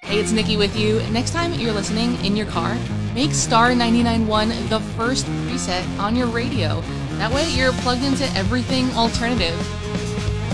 Hey, it's Nikki with you. Next time you're listening in your car, make Star 99.1 the first preset on your radio. That way you're plugged into everything alternative.